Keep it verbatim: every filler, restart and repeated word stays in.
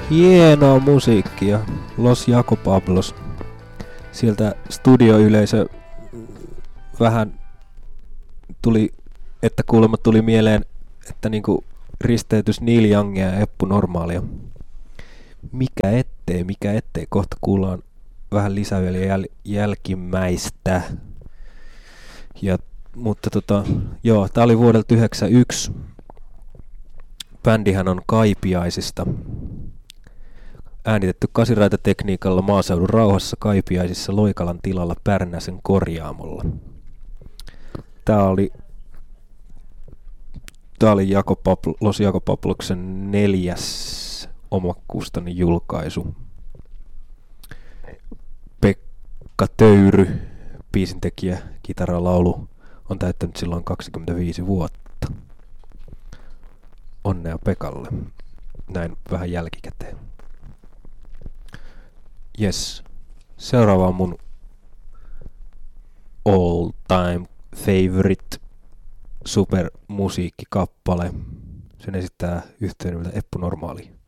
Hienoa musiikkia. Los Jacopablos. Sieltä studioyleisö vähän tuli, että kuulemma tuli mieleen, että niinku risteytys Neil Youngia ja Eppu Normaalia. Mikä ettei, mikä ettei. Kohta kuullaan vähän lisää vielä jäl- jälkimmäistä. Ja, mutta tota, joo, tää oli vuodelta yhdeksänkymmentäyksi. Bändihän on Kaipiaisista. Äänitetty kasiraitatekniikalla maaseudun rauhassa Kaipiaisissa Loikalan tilalla Pärnäsen korjaamolla. Tää oli, tää oli Jakopapl- Los Jacopabloksen neljäs omakustainen julkaisu. Pekka Töyry, biisintekijä, kitaralaulu, on täyttänyt silloin kaksikymmentäviisi vuotta. Onnea Pekalle. Näin vähän jälkikäteen. Yes. Seuraava on mun all time favorite supermusiikkikappale. Sen esittää yhteen nimeltä Eppu Normaali.